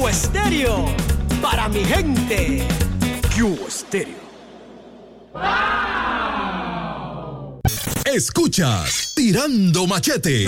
Cubo Estéreo, para mi gente. Cubo Estéreo. Escuchas Tirando Machete.